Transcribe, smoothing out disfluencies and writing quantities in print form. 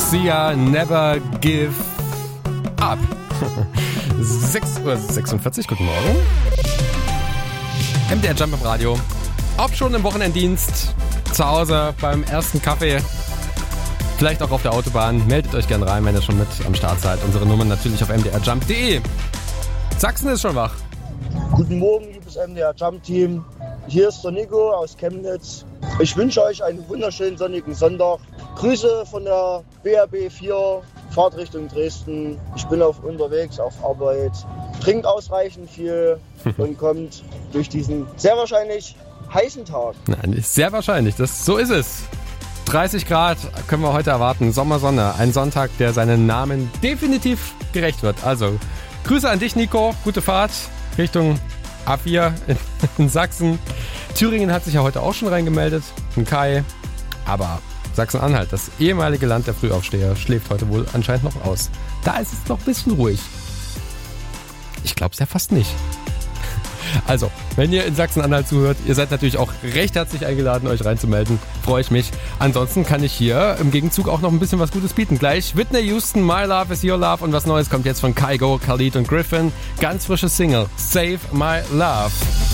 Sia, Never Give Up. 6:46 Uhr, guten Morgen. MDR Jump im Radio. Ob schon im Wochenenddienst, zu Hause beim ersten Kaffee, vielleicht auch auf der Autobahn. Meldet euch gerne rein, wenn ihr schon mit am Start seid. Unsere Nummer natürlich auf mdrjump.de. Sachsen ist schon wach. Guten Morgen, liebes MDR Jump Team. Hier ist der Nico aus Chemnitz. Ich wünsche euch einen wunderschönen sonnigen Sonntag. Grüße von der BRB 4, Fahrt Richtung Dresden. Ich bin unterwegs auf Arbeit. Trinkt ausreichend viel und kommt durch diesen sehr wahrscheinlich heißen Tag. Nein, ist sehr wahrscheinlich. So ist es. 30 Grad können wir heute erwarten. Sommersonne. Ein Sonntag, der seinen Namen definitiv gerecht wird. Also, Grüße an dich, Nico. Gute Fahrt Richtung A4 in Sachsen. Thüringen hat sich ja heute auch schon reingemeldet. Ein Kai. Aber Sachsen-Anhalt, das ehemalige Land der Frühaufsteher, schläft heute wohl anscheinend noch aus. Da ist es noch ein bisschen ruhig. Ich glaube es ja fast nicht. Also, wenn ihr in Sachsen-Anhalt zuhört, ihr seid natürlich auch recht herzlich eingeladen, euch reinzumelden. Freue ich mich. Ansonsten kann ich hier im Gegenzug auch noch ein bisschen was Gutes bieten. Gleich Whitney Houston, My Love is Your Love, und was Neues kommt jetzt von Kygo, Khalid und Griffin. Ganz frische Single, Save My Love.